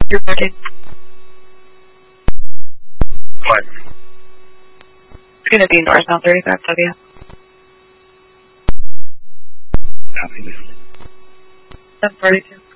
You're working. What? It's going to be northbound 35W. Copy. 742.